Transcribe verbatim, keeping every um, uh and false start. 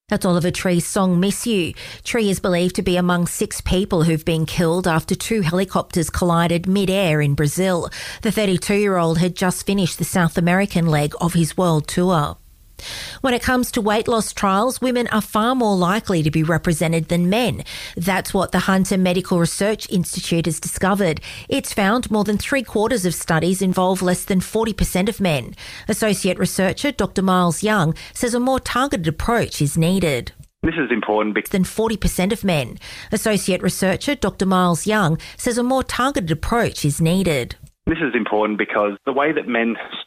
That's Oliver Tree's song Miss You. Tree is believed to be among six people who've been killed after two helicopters collided mid-air in Brazil. The thirty-two-year-old had just finished the South American leg of his world tour. When it comes to weight loss trials, women are far more likely to be represented than men. That's what the Hunter Medical Research Institute has discovered. It's found more than three quarters of studies involve less than forty percent of men. Associate researcher Doctor Miles Young says a more targeted approach is needed. This is important because than forty percent of men. Associate researcher Doctor Miles Young says a more targeted approach is needed. This is important because the way that men